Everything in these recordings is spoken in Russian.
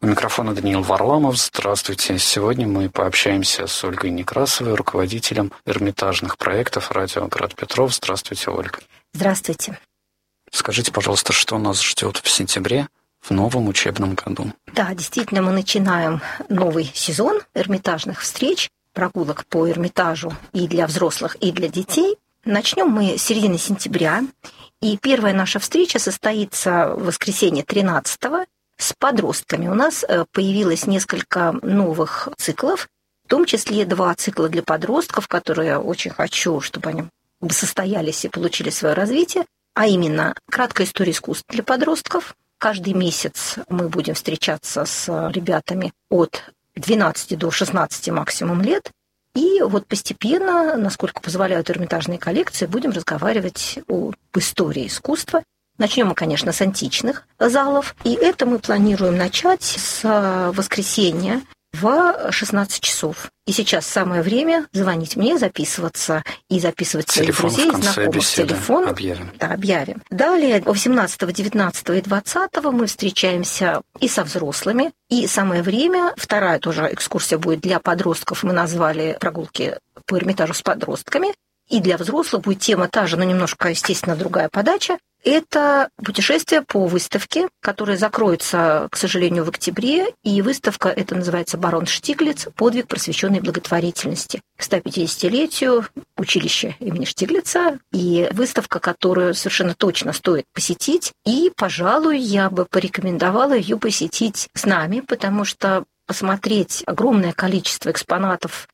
У микрофона Даниил Варламов. Здравствуйте. Сегодня мы пообщаемся с Ольгой Некрасовой, руководителем эрмитажных проектов «Радио Град Петров». Здравствуйте, Ольга. Здравствуйте. Скажите, пожалуйста, что нас ждет в сентябре в новом учебном году? Да, действительно, мы начинаем новый сезон эрмитажных встреч, прогулок по Эрмитажу и для взрослых, и для детей. Начнем мы с середины сентября, и первая наша встреча состоится в воскресенье 13-го с подростками. У нас появилось несколько новых циклов, в том числе 2 цикла для подростков, которые я очень хочу, чтобы они состоялись и получили свое развитие, а именно краткая история искусств для подростков. Каждый месяц мы будем встречаться с ребятами от 12 до 16 максимум лет, и вот постепенно, насколько позволяют эрмитажные коллекции, будем разговаривать об истории искусства. Начнем мы, конечно, с античных залов, и это мы планируем начать с воскресенья в 16 часов. И сейчас самое время звонить мне, записываться и записывать своих друзей и знакомых. Телефон объявим. Да, объявим. Далее 18, 19 и 20 мы встречаемся и со взрослыми. И самое время, вторая тоже экскурсия будет для подростков. Мы назвали прогулки по Эрмитажу с подростками. И для взрослых будет тема та же, но немножко, естественно, другая подача. Это путешествие по выставке, которая закроется, к сожалению, в октябре. И выставка эта называется «Барон Штиглиц. Подвиг просвещенной благотворительности» к 150-летию училища имени Штиглица. И выставка, которую совершенно точно стоит посетить. И, пожалуй, я бы порекомендовала ее посетить с нами, потому что посмотреть огромное количество экспонатов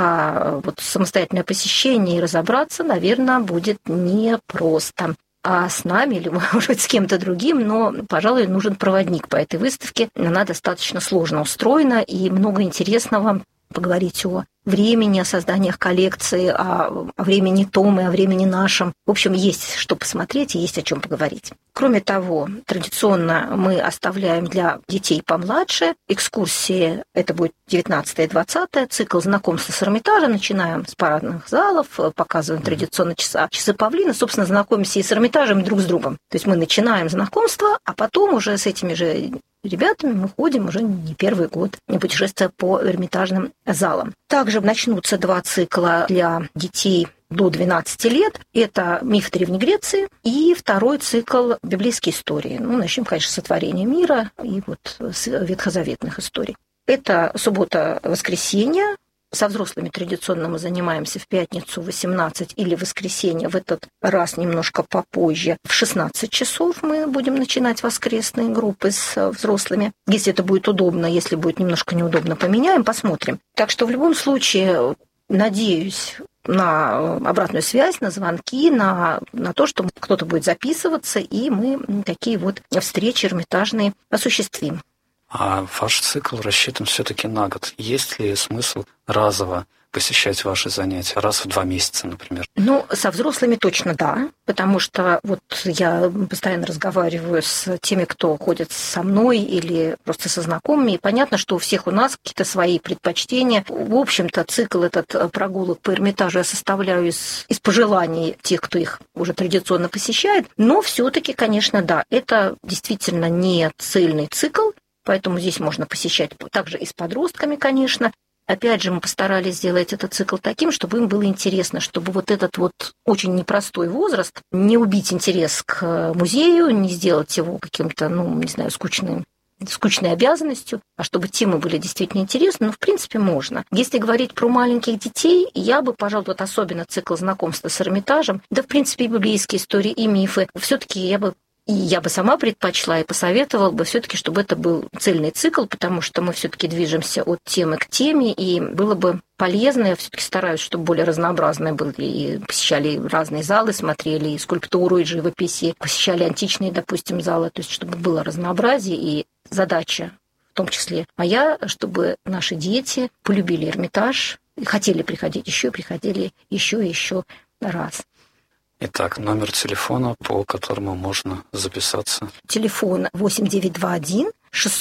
за самостоятельное посещение и разобраться, наверное, будет непросто. А с нами или, может быть, с кем-то другим, но, пожалуй, нужен проводник по этой выставке. Она достаточно сложно устроена, и много интересного поговорить о времени, о созданиях коллекции, о времени том и о времени нашем. В общем, есть что посмотреть и есть о чем поговорить. Кроме того, традиционно мы оставляем для детей помладше экскурсии. Это будет 19 и 20 цикл знакомства с Эрмитажем. Начинаем с парадных залов, показываем традиционно часы павлина. Собственно, знакомимся и с Эрмитажем, и друг с другом. То есть мы начинаем знакомство, а потом уже с этими же ребятами мы ходим уже не первый год, путешествуя по Эрмитажным залам. Также начнутся 2 цикла для детей до 12 лет. Это «Миф Древней Греции» и второй цикл «Библейские истории». Начнем, конечно, с сотворения мира и с ветхозаветных историй. Это суббота-воскресенье. Со взрослыми традиционно мы занимаемся в пятницу в 18 или в воскресенье, в этот раз немножко попозже. В 16 часов мы будем начинать воскресные группы с взрослыми. Если это будет удобно, если будет немножко неудобно, поменяем, посмотрим. Так что в любом случае, надеюсь на обратную связь, на звонки, на то, что кто-то будет записываться, и мы такие встречи эрмитажные осуществим. А ваш цикл рассчитан все-таки на год. Есть ли смысл разово посещать ваши занятия, раз в 2 месяца, например? Со взрослыми точно да, потому что я постоянно разговариваю с теми, кто ходит со мной или просто со знакомыми, и понятно, что у всех у нас какие-то свои предпочтения. В общем-то, цикл этот прогулок по Эрмитажу я составляю из пожеланий тех, кто их уже традиционно посещает, но все-таки, конечно, да, это действительно не цельный цикл, поэтому здесь можно посещать также и с подростками, конечно. Опять же, мы постарались сделать этот цикл таким, чтобы им было интересно, чтобы этот очень непростой возраст, не убить интерес к музею, не сделать его каким-то, скучной обязанностью, а чтобы темы были действительно интересны, в принципе, можно. Если говорить про маленьких детей, я бы, пожалуй, особенно цикл знакомства с Эрмитажем, да, в принципе, и библейские истории, и мифы, все-таки я бы сама предпочла и посоветовала бы все-таки, чтобы это был цельный цикл, потому что мы все-таки движемся от темы к теме, и было бы полезно, я все-таки стараюсь, чтобы более разнообразное было, и посещали разные залы, смотрели и скульптуру, и живописи, посещали античные, допустим, залы, то есть чтобы было разнообразие, и задача, в том числе моя, чтобы наши дети полюбили Эрмитаж, и хотели приходить еще, и приходили еще и еще раз. Итак, номер телефона, по которому можно записаться. Телефон 8921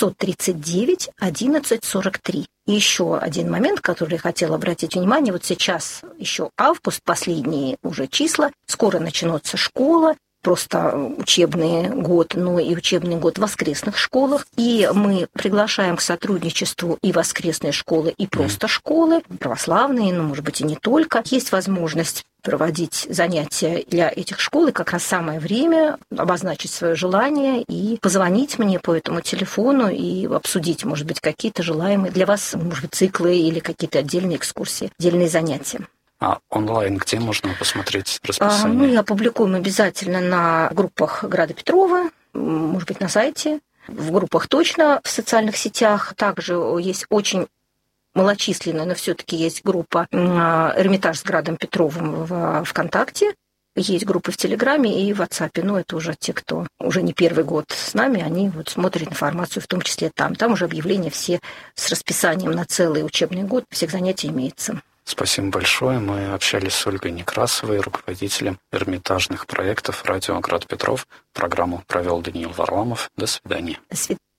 639 1143. И еще один момент, который я хотела обратить внимание. Сейчас еще август, последние уже числа. Скоро начнется школа. просто учебный год, но и учебный год в воскресных школах. И мы приглашаем к сотрудничеству и воскресные школы, и просто школы, православные, но, может быть, и не только. Есть возможность проводить занятия для этих школ, и как раз самое время обозначить свое желание и позвонить мне по этому телефону и обсудить, может быть, какие-то желаемые для вас, может быть, циклы или какие-то отдельные экскурсии, отдельные занятия. А онлайн где можно посмотреть расписание? Мы опубликуем обязательно на группах Града Петрова, может быть, на сайте, в группах точно, в социальных сетях. Также есть очень малочисленная, но все-таки есть группа «Эрмитаж с Градом Петровым» в ВКонтакте. Есть группы в Телеграме и в WhatsApp. Но это уже те, кто уже не первый год с нами, они вот смотрят информацию, в том числе там. Там уже объявления все с расписанием на целый учебный год всех занятий имеется. Спасибо большое. Мы общались с Ольгой Некрасовой, руководителем эрмитажных проектов радио «Град Петров». Программу провел Даниил Варламов. До свидания. До свидания.